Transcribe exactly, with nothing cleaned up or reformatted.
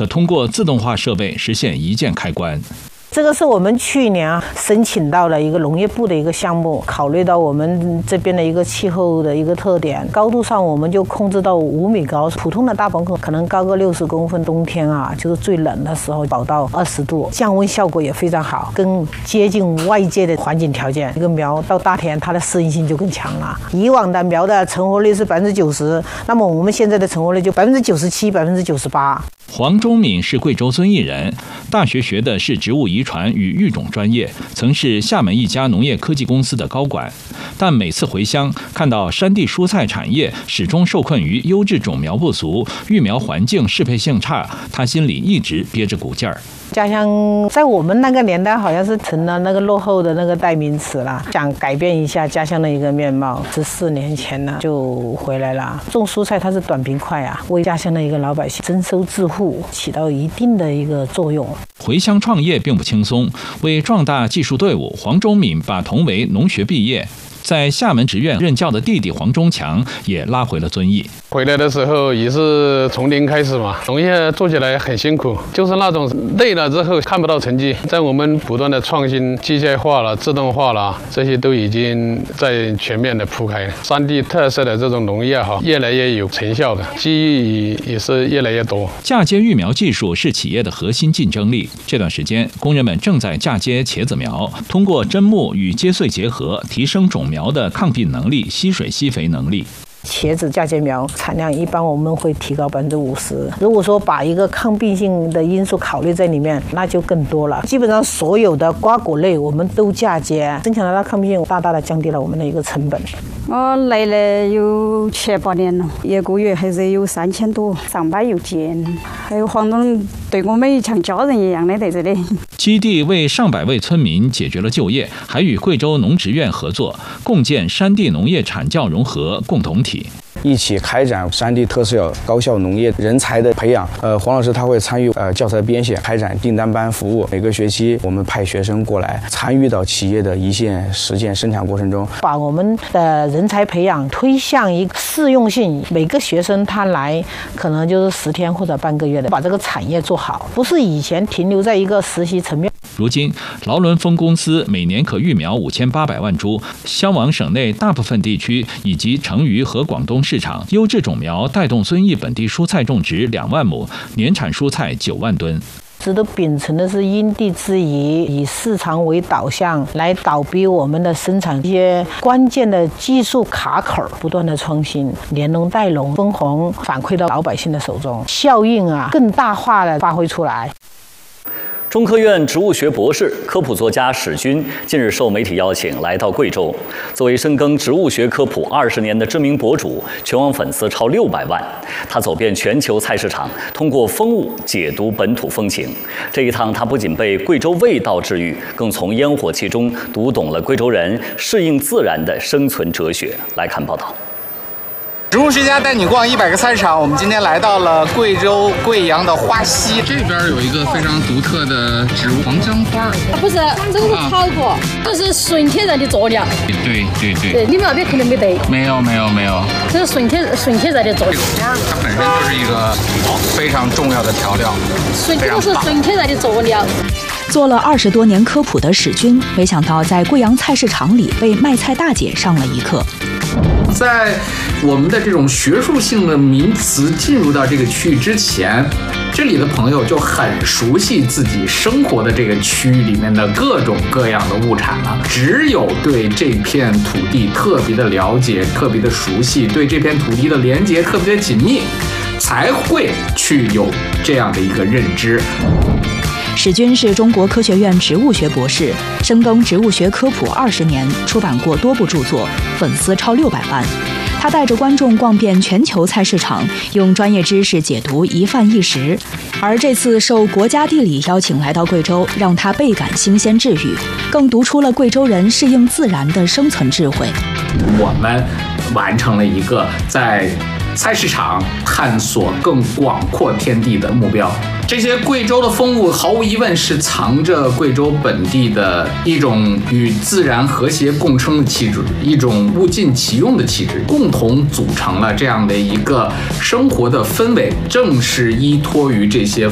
可通过自动化设备实现一键开关。 这个是我们去年啊申请到了一个农业部的一个项目，考虑到我们这边的一个气候的一个特点，高度上我们就控制到五米高，普通的大棚可能高个六十公分，冬天啊就是最冷的时候保到二十度，降温效果也非常好，更接近外界的环境条件。一个苗到大田它的适应性就更强了。以往的苗的成活率是百分之九十，那么我们现在的成活率就百分之九十七、百分之九十八。 黄忠敏是贵州遵义人，大学学的是植物遗传与育种专业，曾是厦门一家农业科技公司的高管。但每次回乡，看到山地蔬菜产业始终受困于优质种苗不足、育苗环境适配性差，他心里一直憋着股劲儿。 家乡在我们那个年代好像是成了那个落后的那个代名词了，想改变一下家乡的一个面貌。十四年前呢就回来了。种蔬菜它是短平快啊，为家乡的一个老百姓增收致富起到一定的一个作用。 回乡创业并不轻松，为壮大技术队伍，黄忠敏把同为农学毕业，在厦门职院任教的弟弟黄忠强也拉回了遵义。 回来的时候也是从零开始嘛，农业做起来很辛苦，就是那种累了之后看不到成绩。在我们不断的创新，机械化了、自动化了，这些都已经在全面的铺开了。山地特色的这种农业哈，越来越有成效的，机遇也是越来越多。 嫁接育苗技术是企业的核心竞争力。这段时间，工人们正在嫁接茄子苗，通过砧木与秸秆结合，提升种苗的抗病能力、吸水吸肥能力。 茄子嫁接苗产量一般我们会提高百分之五十。如果说把一个抗病性的因素考虑在里面，那就更多了。基本上所有的瓜果类我们都嫁接，增强了它抗病性，大大的降低了我们的一个成本。 我来了有七八年了，一个月还是有三千多，上班又见，还有黄总对我们像家人一样的在这里。 基地为上百位村民解决了就业，还与贵州农职院合作，共建山地农业产教融合共同体。 一起开展山地特色高校农业人才的培养。呃，黄老师他会参与呃教材编写，开展订单班服务。每个学期我们派学生过来，参与到企业的一线实践生产过程中， 把我们的人才培养推向一个适用性。每个学生他来可能就是十天或者半个月的，把这个产业做好，不是以前停留在一个实习层面。 如今，劳伦丰公司每年可育苗五千八百万株，销往省内大部分地区以及成渝和广东市场。优质种苗带动遵义本地蔬菜种植两万亩，年产蔬菜九万吨。 这都秉承的是因地制宜，以市场为导向，来倒逼我们的生产一些关键的技术卡口，不断的创新，连农带农，分红反馈到老百姓的手中，效应啊更大化的发挥出来。 中科院植物学博士、科普作家史军近日受媒体邀请来到贵州。作为深耕植物学科普二十年的知名博主，全网粉丝超六百万。他走遍全球菜市场，通过风物解读本土风情。这一趟，他不仅被贵州味道治愈，更从烟火气中读懂了贵州人适应自然的生存哲学。来看报道。 植物学家带你逛一百个菜市场，我们今天来到了贵州贵阳的花溪。 这边有一个非常独特的植物黄姜花， 不是这个是草果，这是纯天然的佐料。 对对对。 对，你们那边肯定没得。 没有没有没有。 这是纯天纯天然的佐料。 这个花它本身就是一个非常重要的调料。 纯这个是纯天然的佐料。 做了二十多年科普的史军，没想到在贵阳菜市场里被卖菜大姐上了一课。 在我们的这种学术性的名词进入到这个区域之前，这里的朋友就很熟悉自己生活的这个区域里面的各种各样的物产了。只有对这片土地特别的了解、特别的熟悉，对这片土地的连接特别的紧密，才会去有这样的一个认知。 史军是中国科学院植物学博士，深耕植物学科普二十年，出版过多部著作，粉丝超六百万。他带着观众逛遍全球菜市场，用专业知识解读一饭一食。而这次受国家地理邀请来到贵州，让他倍感新鲜治愈，更读出了贵州人适应自然的生存智慧。 我们完成了一个在菜市场探索更广阔天地的目标。这些贵州的风物毫无疑问是藏着贵州本地的一种与自然和谐共生的气质，一种物尽其用的气质，共同组成了这样的一个生活的氛围。正是依托于这些